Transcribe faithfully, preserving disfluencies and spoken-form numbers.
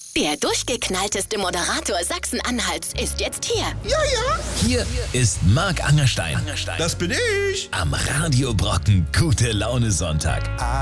Der durchgeknallteste Moderator Sachsen-Anhalts ist jetzt hier. Ja, ja. Hier ist Marc Angerstein. Das bin ich. Am Radio Brocken, gute Laune Sonntag.